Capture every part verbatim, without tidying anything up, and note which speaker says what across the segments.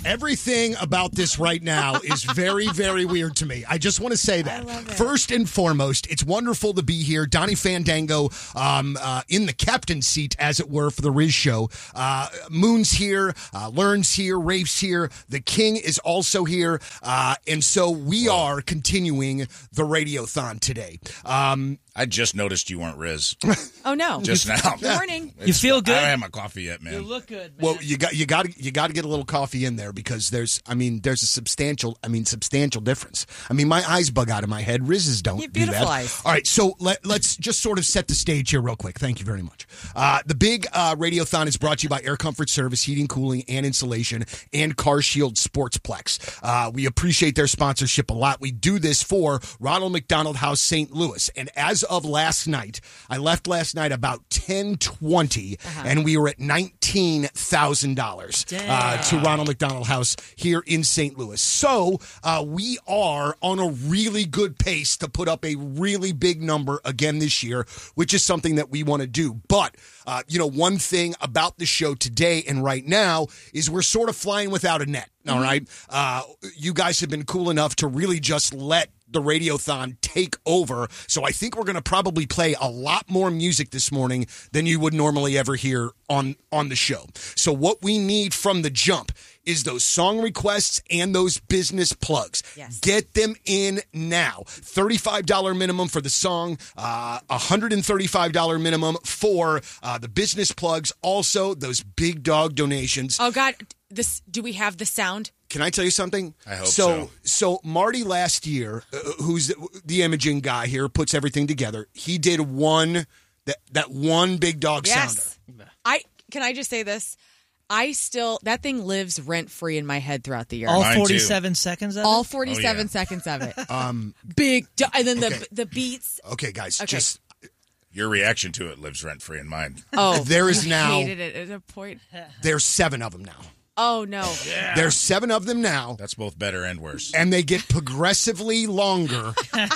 Speaker 1: Everything about this right now is very, very weird to me. I just want to say that.
Speaker 2: I love it.
Speaker 1: First and foremost, it's wonderful to be here. Donnie Fandango um, uh, in the captain's seat, as it were, for the Riz Show. Uh, Moon's here. Uh, Learn's here. Rafe's here. The King is also here. Uh, and so we Whoa. are continuing the Radiothon today. Um,
Speaker 3: I just noticed you weren't Riz.
Speaker 2: Oh, no.
Speaker 3: Just now.
Speaker 2: Good morning.
Speaker 3: It's,
Speaker 4: You feel good?
Speaker 3: I haven't had my coffee yet, man.
Speaker 4: You look good, man.
Speaker 1: Well, you got you got you got to get a little coffee in there because there's, I mean, there's a substantial, I mean, substantial difference. I mean, my eyes bug out of my head. Riz's don't
Speaker 2: You have
Speaker 1: do that.
Speaker 2: beautiful eyes.
Speaker 1: All right, so let, let's just sort of set the stage here real quick. Thank you very much. Uh, the big uh, Radiothon is brought to you by Air Comfort Service, Heating, Cooling, and Insulation, and Car Shield Sportsplex. Uh, we appreciate their sponsorship a lot. We do this for Ronald McDonald House, Saint Louis, and as of last night, I left last night about ten twenty, uh-huh. and we were at nineteen thousand dollars uh, to Ronald McDonald House here in Saint Louis. So uh, we are on a really good pace to put up a really big number again this year, which is something that we want to do. But, uh, you know, one thing about the show today and right now is we're sort of flying without a net, all mm-hmm. right? Uh, you guys have been cool enough to really just let the Radiothon take over. So I think we're going to probably play a lot more music this morning than you would normally ever hear on, on the show. So what we need from the jump is those song requests and those business plugs.
Speaker 2: Yes.
Speaker 1: Get them in now. thirty-five dollars minimum for the song, uh, one hundred thirty-five dollars minimum for uh, the business plugs. Also, those big dog donations.
Speaker 2: Oh, God. This, do we have the sound?
Speaker 1: Can I tell you something?
Speaker 3: I hope
Speaker 1: so.
Speaker 3: so.
Speaker 1: So Marty last year, uh, who's the, the imaging guy here, puts everything together. He did one, that, that one big dog
Speaker 2: Yes.
Speaker 1: sounder.
Speaker 2: I Can I just say this? I still, that thing lives rent-free in my head throughout the year.
Speaker 4: All
Speaker 3: Mine
Speaker 4: forty-seven seconds of
Speaker 2: All
Speaker 4: it?
Speaker 2: forty-seven
Speaker 3: Oh, yeah.
Speaker 2: seconds of it.
Speaker 1: Um,
Speaker 2: Big, do- and then the
Speaker 1: Okay.
Speaker 2: the beats.
Speaker 1: okay, guys,
Speaker 2: Okay.
Speaker 1: just
Speaker 3: Your reaction to it lives rent free in mine.
Speaker 2: Oh,
Speaker 1: there is
Speaker 2: I
Speaker 1: now-
Speaker 2: hated it at a point.
Speaker 1: there's seven of them now.
Speaker 2: Oh, no.
Speaker 3: Yeah.
Speaker 1: There's seven of them now.
Speaker 3: That's both better and worse.
Speaker 1: And they get progressively longer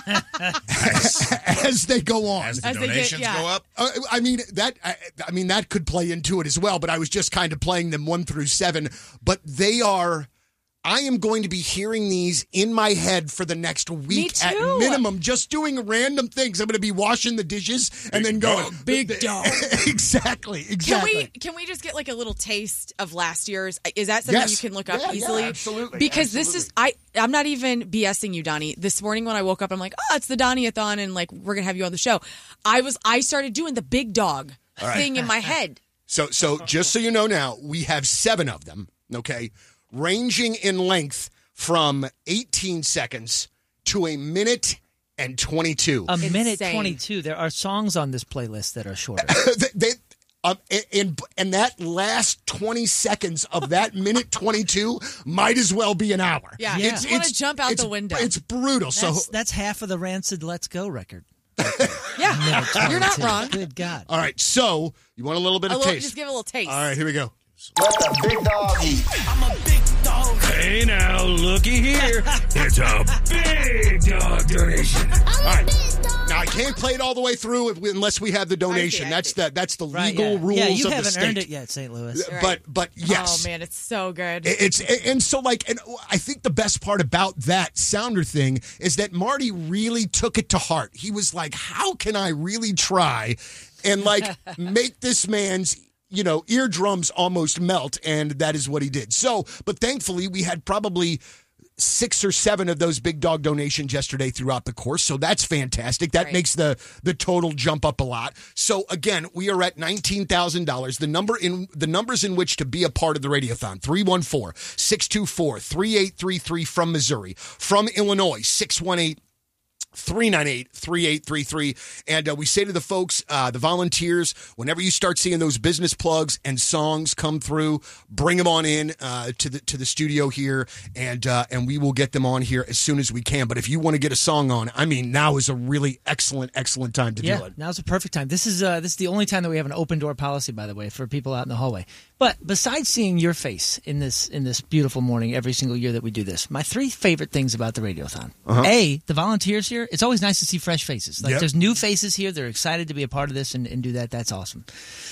Speaker 1: as they go on.
Speaker 3: As the
Speaker 2: As they get-
Speaker 3: donations
Speaker 2: yeah.
Speaker 3: go up,
Speaker 1: Uh, I mean that. I, I mean that could play into it as well. But I was just kind of playing them one through seven. But they are. I am going to be hearing these in my head for the next week at
Speaker 2: too.
Speaker 1: minimum, just doing random things. I'm going to be washing the dishes and then going
Speaker 3: dog.
Speaker 2: Big dog.
Speaker 1: exactly.
Speaker 2: Can
Speaker 1: Exactly.
Speaker 2: we can we just get like a little taste of last year's? Is that something
Speaker 1: Yes.
Speaker 2: you can look up
Speaker 1: Yeah, yeah,
Speaker 2: easily?
Speaker 1: absolutely,
Speaker 2: Because this is I
Speaker 1: absolutely.
Speaker 2: I'm not even BSing you, Donnie. This morning when I woke up, I'm like, oh, it's the Donnie-a-thon, and like we're gonna have you on the show. I was I started doing the big dog
Speaker 1: right.
Speaker 2: thing in my head.
Speaker 1: So, so just so you know now, we have seven of them. Okay, ranging in length from eighteen seconds to a minute and twenty-two.
Speaker 4: A minute
Speaker 2: Insane.
Speaker 4: twenty-two. There are songs on this playlist that are shorter.
Speaker 1: they, they, um, and, and that last twenty seconds of that minute twenty-two might as well be an hour.
Speaker 2: Yeah,
Speaker 4: Yeah.
Speaker 2: you want to jump out
Speaker 1: it's,
Speaker 2: the window.
Speaker 1: It's brutal.
Speaker 4: That's,
Speaker 1: so,
Speaker 4: that's half of the Rancid Let's Go record.
Speaker 2: yeah,
Speaker 4: Minute
Speaker 2: you're not
Speaker 4: twenty-two.
Speaker 2: wrong.
Speaker 4: Good God.
Speaker 1: all right. So, you want a little bit
Speaker 2: A
Speaker 1: of
Speaker 2: little,
Speaker 1: taste?
Speaker 2: just give it a little taste.
Speaker 1: All right, here we go.
Speaker 5: Let the big dog eat.
Speaker 6: I'm a big dog.
Speaker 7: Hey now, looky here. It's a big dog donation.
Speaker 1: All right. Now I can't play it all the way through if, unless we have the donation.
Speaker 2: I see.
Speaker 1: that's the that's the
Speaker 4: Right,
Speaker 1: legal
Speaker 4: yeah.
Speaker 1: rules
Speaker 4: Yeah, you
Speaker 1: of the
Speaker 4: haven't
Speaker 1: state.
Speaker 4: earned it yet, Saint Louis.
Speaker 2: Right.
Speaker 1: But but yes.
Speaker 2: Oh man, it's so good.
Speaker 1: It's and so like and I think the best part about that sounder thing is that Marty really took it to heart. He was like, "How can I really try and like make this man's you know eardrums almost melt?" And that is what he did. So, but thankfully we had probably six or seven of those big dog donations yesterday throughout the course. So that's fantastic. That
Speaker 2: Right.
Speaker 1: makes the the total jump up a lot. So again, we are at nineteen thousand dollars. The number in the numbers in which to be a part of the Radiothon: three one four, six two four, three eight three three from Missouri, from Illinois, six one eight, three nine eight, three eight three three. And uh, we say to the folks, uh, the volunteers, whenever you start seeing those business plugs and songs come through, bring them on in uh, to the to the studio here, and uh, and we will get them on here as soon as we can. But if you want to get a song on, I mean, now is a really excellent, excellent time to
Speaker 4: Yeah,
Speaker 1: do it.
Speaker 4: now's the perfect time. This is uh, this is the only time that we have an open door policy, by the way, for people out in the hallway. But besides seeing your face in this in this beautiful morning every single year that we do this, my three favorite things about the Radiothon:
Speaker 1: Uh-huh.
Speaker 4: A, the volunteers here. It's always nice to see fresh faces. Like
Speaker 1: Yep.
Speaker 4: there's new faces here. They're excited to be a part of this and, and do that. That's awesome.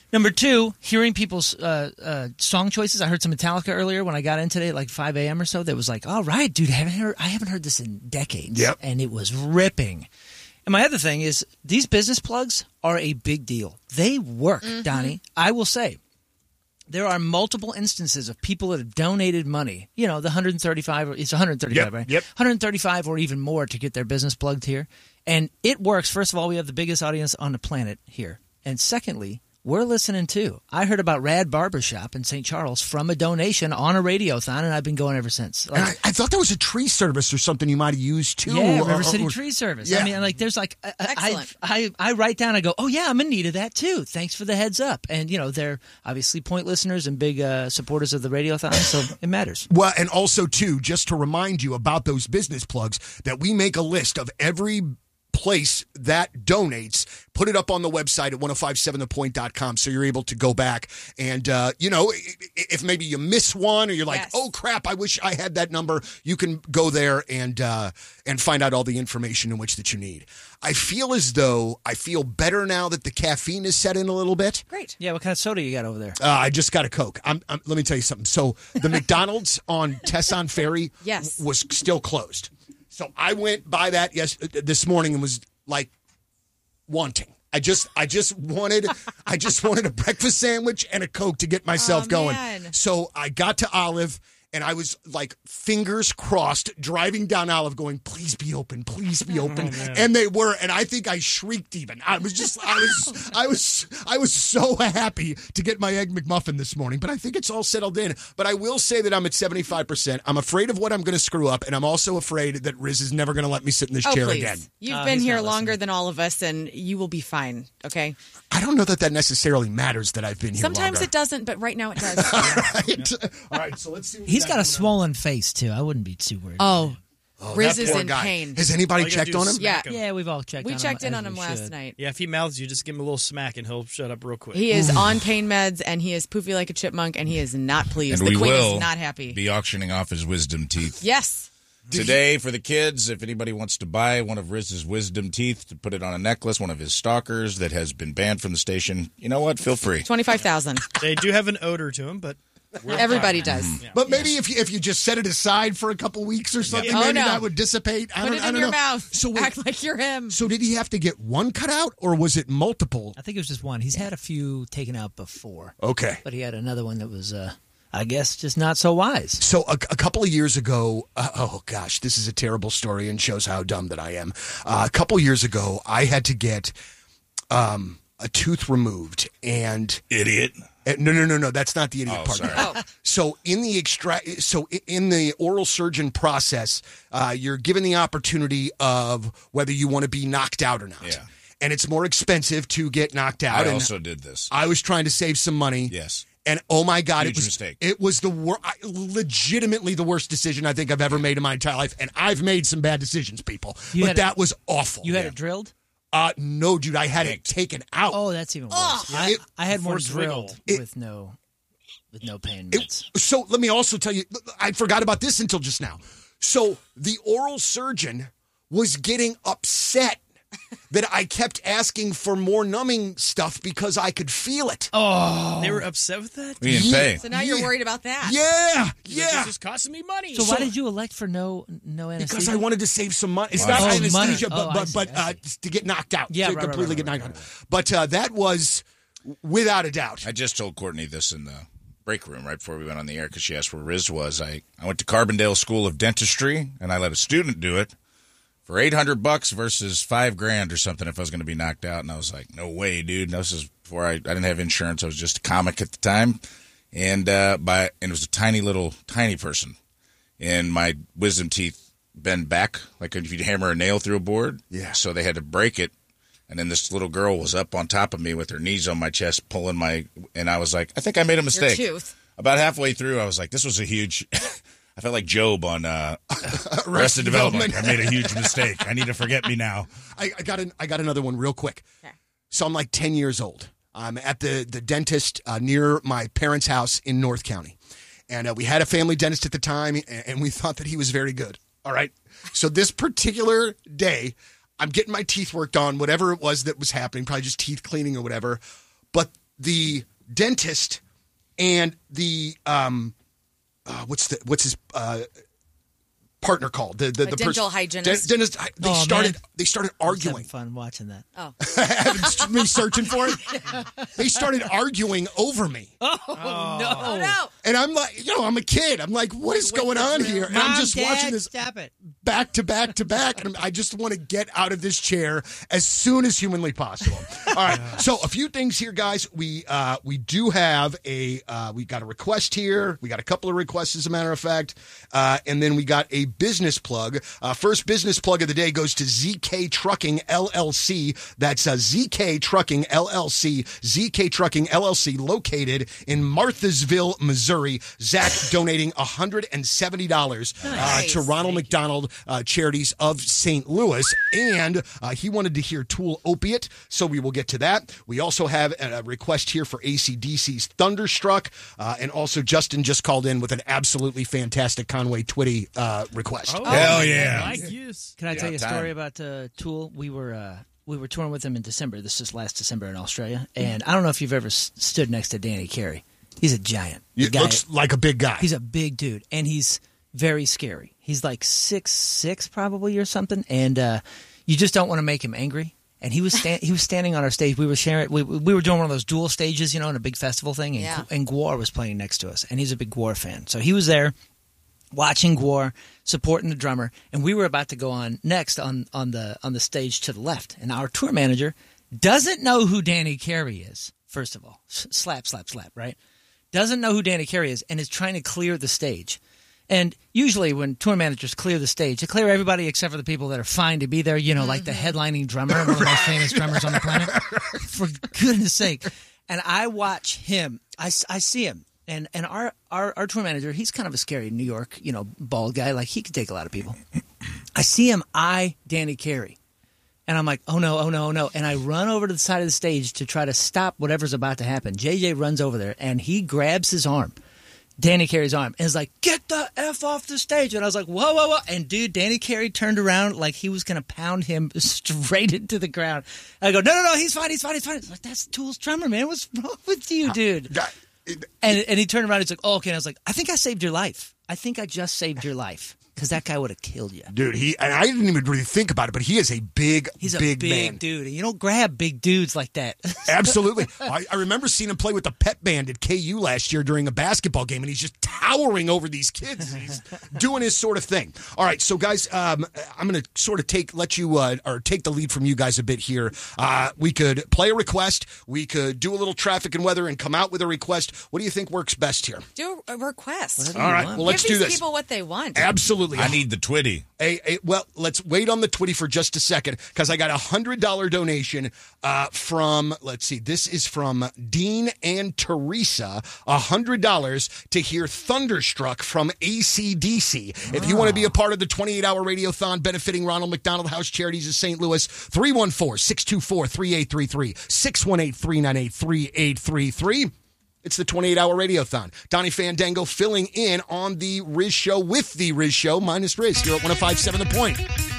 Speaker 4: Number two, hearing people's uh, uh, song choices. I heard some Metallica earlier when I got in today at like five a.m. or so. That was like, all right, dude, I haven't heard, I haven't heard this in decades.
Speaker 1: Yep.
Speaker 4: And it was ripping. And my other thing is these business plugs are a big deal. They work, mm-hmm. Donnie. I will say. There are multiple instances of people that have donated money. You know, the one hundred thirty-five, it's one hundred thirty-five,
Speaker 1: yep,
Speaker 4: right?
Speaker 1: Yep.
Speaker 4: one hundred thirty-five or even more to get their business plugged here. And it works. First of all, we have the biggest audience on the planet here. And secondly, we're listening too. I heard about Rad Barbershop in Saint Charles from a donation on a radiothon, and I've been going ever since. Like,
Speaker 1: and I, I thought that was a tree service or something you might have used too.
Speaker 4: Yeah, River
Speaker 1: or,
Speaker 4: City
Speaker 1: or,
Speaker 4: Tree Service.
Speaker 1: Yeah.
Speaker 4: I mean, like, there's like, I,
Speaker 2: Excellent.
Speaker 4: I, I, I write down, I go, oh yeah, I'm in need of that too. Thanks for the heads up. And, you know, they're obviously point listeners and big uh, supporters of the radiothon, so it matters.
Speaker 1: Well, and also too, just to remind you about those business plugs, that we make a list of every place that donates, put it up on the website at ten fifty-seven the point dot com so you're able to go back and, uh, you know, if maybe you miss one or you're like,
Speaker 2: yes.
Speaker 1: oh, crap, I wish I had that number, you can go there and uh, and find out all the information in which that you need. I feel as though I feel better now that the caffeine is set in a little bit.
Speaker 2: Great.
Speaker 4: Yeah, what kind of soda you got over there?
Speaker 1: Uh, I just got a Coke. I'm, I'm, let me tell you something. So the McDonald's on Tesson Ferry
Speaker 2: Yes.
Speaker 1: was still closed. So I went by that yes this morning and was like wanting. I just I just wanted I just wanted a breakfast sandwich and a Coke to get myself
Speaker 2: Oh,
Speaker 1: going.
Speaker 2: man.
Speaker 1: So I got to Olive and I was like fingers crossed driving down Olive going, please be open, please be open.
Speaker 6: Oh,
Speaker 1: and they were, and I think I shrieked even. I was just I was I was I was so happy to get my Egg McMuffin this morning, but I think it's all settled in. But I will say that I'm at seventy-five percent. I'm afraid of what I'm going to screw up, and I'm also afraid that Riz is never going to let me sit in this
Speaker 2: Oh,
Speaker 1: chair
Speaker 2: please.
Speaker 1: again.
Speaker 2: You've
Speaker 4: Oh,
Speaker 2: been
Speaker 4: he's
Speaker 2: here
Speaker 4: not
Speaker 2: longer
Speaker 4: listening.
Speaker 2: than all of us, and you will be fine, okay?
Speaker 1: I don't know that that necessarily matters that I've been here
Speaker 2: Sometimes
Speaker 1: longer.
Speaker 2: it doesn't, but right now it does.
Speaker 1: Right? All right, so let's see. what we
Speaker 4: He's got a
Speaker 1: going on.
Speaker 4: swollen face, too. I wouldn't be too worried.
Speaker 2: Oh,
Speaker 1: Oh,
Speaker 2: Riz
Speaker 1: that
Speaker 2: is
Speaker 1: poor
Speaker 2: in
Speaker 1: guy.
Speaker 2: pain.
Speaker 1: Has anybody
Speaker 6: All you gotta
Speaker 1: checked
Speaker 6: do
Speaker 1: on
Speaker 6: is
Speaker 1: him?
Speaker 2: Yeah.
Speaker 6: smack him.
Speaker 4: Yeah, we've all checked
Speaker 2: we
Speaker 4: on
Speaker 2: checked
Speaker 4: him.
Speaker 2: in
Speaker 4: as
Speaker 2: on him
Speaker 4: we
Speaker 2: last
Speaker 4: should.
Speaker 2: night.
Speaker 6: Yeah, if he mouths you, just give him a little smack and he'll shut up real quick.
Speaker 2: He is on pain meds, and he is poofy like a chipmunk, and he is not pleased.
Speaker 3: And
Speaker 2: the
Speaker 3: we
Speaker 2: queen
Speaker 3: will
Speaker 2: is not happy.
Speaker 3: be auctioning off his wisdom teeth.
Speaker 2: Yes.
Speaker 3: Today, for the kids, if anybody wants to buy one of Riz's wisdom teeth to put it on a necklace, one of his stalkers that has been banned from the station, you know what? Feel free.
Speaker 2: twenty-five thousand.
Speaker 6: They do have an odor to them, but
Speaker 2: Everybody does.
Speaker 1: But maybe if you, if you just set it aside for a couple weeks or something,
Speaker 2: Oh,
Speaker 1: maybe
Speaker 2: no.
Speaker 1: that would dissipate. I
Speaker 2: Put
Speaker 1: don't,
Speaker 2: it
Speaker 1: I
Speaker 2: in
Speaker 1: don't
Speaker 2: your
Speaker 1: know.
Speaker 2: mouth.
Speaker 1: So wait,
Speaker 2: Act like you're him.
Speaker 1: so did he have to get one cut out, or was it multiple?
Speaker 4: I think it was just one. He's had a few taken out before,
Speaker 1: Okay.
Speaker 4: but he had another one that was, uh, I guess, just not so wise.
Speaker 1: So a, a couple of years ago, uh, oh gosh, this is a terrible story and shows how dumb that I am. Uh, a couple years ago, I had to get um, a tooth removed, and
Speaker 3: Idiot.
Speaker 1: uh, no, no, no, no, that's not the idiot
Speaker 3: Oh,
Speaker 1: part.
Speaker 3: sorry.
Speaker 2: Oh.
Speaker 1: So in the extra, so i- in the oral surgeon process, uh, you're given the opportunity of whether you want to be knocked out or not.
Speaker 3: Yeah.
Speaker 1: And it's more expensive to get knocked out.
Speaker 3: I
Speaker 1: and
Speaker 3: also did this.
Speaker 1: I was trying to save some money.
Speaker 3: Yes.
Speaker 1: And oh my God,
Speaker 3: Huge
Speaker 1: it was
Speaker 3: mistake.
Speaker 1: it was the wor- I, legitimately the worst decision I think I've ever made in my entire life. And I've made some bad decisions, people,
Speaker 4: You
Speaker 1: but
Speaker 4: had it-
Speaker 1: that was awful.
Speaker 4: You had it drilled?
Speaker 1: uh, no, dude, I had it taken out.
Speaker 4: Oh, that's even worse. I,
Speaker 1: It-
Speaker 4: I had one
Speaker 6: Force
Speaker 4: drilled
Speaker 6: wiggle.
Speaker 1: It-
Speaker 4: with no with no pain
Speaker 1: It-
Speaker 4: meds.
Speaker 1: so let me also tell you, I forgot about this until just now. So the oral surgeon was getting upset that I kept asking for more numbing stuff because I could feel it.
Speaker 4: Oh,
Speaker 6: they were upset with that.
Speaker 3: We didn't
Speaker 1: Yeah.
Speaker 3: pay.
Speaker 2: So now you're
Speaker 1: Yeah.
Speaker 2: worried about that.
Speaker 1: Yeah,
Speaker 6: Like,
Speaker 1: yeah.
Speaker 6: This is costing me money.
Speaker 4: so, why did you elect for no no anesthesia?
Speaker 1: Because I wanted to save some money. It's
Speaker 3: Oh,
Speaker 1: not
Speaker 3: I see.
Speaker 1: anesthesia,
Speaker 4: Money.
Speaker 1: but
Speaker 4: Oh, I
Speaker 1: but,
Speaker 4: see,
Speaker 1: but
Speaker 4: I
Speaker 1: uh, to get knocked out.
Speaker 4: Yeah,
Speaker 1: to
Speaker 4: right, right,
Speaker 1: completely
Speaker 4: right,
Speaker 1: get
Speaker 4: right,
Speaker 1: knocked
Speaker 4: right,
Speaker 1: out. But uh, that was without a doubt.
Speaker 3: I just told Courtney this in the break room right before we went on the air because she asked where Riz was. I, I went to Carbondale School of Dentistry, and I let a student do it for eight hundred bucks versus five grand or something if I was going to be knocked out. And I was like, no way, dude. And this is before I, I didn't have insurance. I was just a comic at the time. And, uh, by, and it was a tiny little, tiny person. And my wisdom teeth bend back like if you'd hammer a nail through a board.
Speaker 1: Yeah.
Speaker 3: So they had to break it. And then this little girl was up on top of me with her knees on my chest, pulling my, and I was like, I think I made a mistake.
Speaker 2: Your tooth.
Speaker 3: About halfway through, I was like, this was a huge, I felt like Job on uh, Arrested Development. I made a huge mistake. I need to forget me now.
Speaker 1: I, I got an, I got another one real quick.
Speaker 2: Okay.
Speaker 1: So I'm like ten years old. I'm at the the dentist uh, near my parents' house in North County, and uh, we had a family dentist at the time, and, and we thought that he was very good. All right. So this particular day, I'm getting my teeth worked on, whatever it was that was happening, probably just teeth cleaning or whatever. But the dentist and the um, uh, what's the what's his uh, partner called the the,
Speaker 2: A
Speaker 1: the
Speaker 2: dental
Speaker 1: pers-
Speaker 2: hygienist?
Speaker 1: Den- dentist. They
Speaker 4: Oh,
Speaker 1: started
Speaker 4: man.
Speaker 1: they started
Speaker 4: I was having
Speaker 1: arguing.
Speaker 4: fun watching that.
Speaker 2: Oh,
Speaker 1: Having me searching for it. They started arguing over me.
Speaker 4: Oh,
Speaker 2: oh no!
Speaker 1: And I'm like, you know, I'm a kid. I'm like, what is going on here? And I'm just watching this
Speaker 4: Stop it.
Speaker 1: back to back to back. And I just want to get out of this chair as soon as humanly possible. All right. So a few things here, guys. We uh, we do have a uh, we got a request here. We got a couple of requests, as a matter of fact. Uh, and then we got a business plug. Uh, first business plug of the day goes to Z K Trucking L L C. That's uh, Z K Trucking L L C. Z K Trucking L L C, located in Marthasville, Missouri. Zach donating one hundred seventy dollars uh,
Speaker 2: Nice.
Speaker 1: to Ronald McDonald uh, Charities of Saint Louis. And uh, he wanted to hear Tool Opiate, so we will get to that. We also have a request here for A C D C's Thunderstruck. Uh, and also, Justin just called in with an absolutely fantastic Conway Twitty uh, request.
Speaker 6: Oh,
Speaker 3: Hell yeah.
Speaker 6: Like use.
Speaker 4: Can I tell you a
Speaker 3: time.
Speaker 4: story about uh, Tool? We were uh, we were touring with them in December. This is last December in Australia, and I don't know if you've ever s- stood next to Danny Carey. He's a giant.
Speaker 1: He
Speaker 4: The guy-
Speaker 1: looks like a big guy.
Speaker 4: He's a big dude, and he's very scary. He's like six six probably or something, and uh, you just don't want to make him angry. And he was sta- he was standing on our stage. We were sharing. We, we were doing one of those dual stages, you know, in a big festival thing. And,
Speaker 2: Yeah.
Speaker 4: and Gwar was playing next to us, and he's a big Gwar fan. So he was there, watching Gwar, supporting the drummer, and we were about to go on next on on the on the stage to the left. And our tour manager doesn't know who Danny Carey is. First of all, S- slap, slap, slap, right? Doesn't know who Danny Carey is, and is trying to clear the stage. And usually when tour managers clear the stage, they clear everybody except for the people that are fine to be there, you know, like the headlining drummer, one of the most famous drummers on the planet. For goodness sake. And I watch him. I, s- I see him. And and our, our, our tour manager, he's kind of a scary New York, you know, bald guy. Like, he could take a lot of people. I see him eye Danny Carey. And I'm like, oh, no, oh, no, oh, no. And I run over to the side of the stage to try to stop whatever's about to happen. J J runs over there, and he grabs his arm. Danny Carey's arm, and is like, get the F off the stage. And I was like, whoa, whoa, whoa. And dude, Danny Carey turned around like he was going to pound him straight into the ground. I go, no, no, no, he's fine, he's fine, he's fine. I was like, that's Tool's drummer, man. What's wrong with you, dude?
Speaker 1: God, it-
Speaker 4: And, and he turned around, he's like, oh, okay. And I was like, I think I saved your life. I think I just saved your life. Because that guy would have killed you.
Speaker 1: Dude, he and I didn't even really think about it, but he is a big,
Speaker 4: He's a
Speaker 1: big,
Speaker 4: big,
Speaker 1: man.
Speaker 4: dude. And you don't grab big dudes like that.
Speaker 1: Absolutely. I, I remember seeing him play with the pep band at K U last year during a basketball game, and he's just towering over these kids. He's doing his sort of thing. All right, so guys, um, I'm going to sort of take let you uh, or take the lead from you guys a bit here. Uh, we could play a request. We could do a little traffic and weather and come out with a request. What do you think works best here?
Speaker 2: Do a request.
Speaker 4: Whatever
Speaker 1: All
Speaker 4: you
Speaker 1: right,
Speaker 4: want.
Speaker 1: well, let's
Speaker 2: Give
Speaker 1: do
Speaker 2: these
Speaker 1: this.
Speaker 2: people what they want.
Speaker 1: Absolutely.
Speaker 3: I need the Twitty.
Speaker 1: A, a, well, let's wait on the Twitty for just a second because I got a one hundred dollars donation uh, from, let's see, this is from Dean and Teresa, one hundred dollars to hear Thunderstruck from A C D C. If you want to be a part of the twenty-eight hour Radiothon benefiting Ronald McDonald House Charities of Saint Louis, three one four, six two four, three eight three three, six one eight, three nine eight, three eight three three. It's the twenty-eight hour Radiothon. Donnie Fandango filling in on the Riz Show with the Riz Show minus Riz here at one oh five point seven The Point.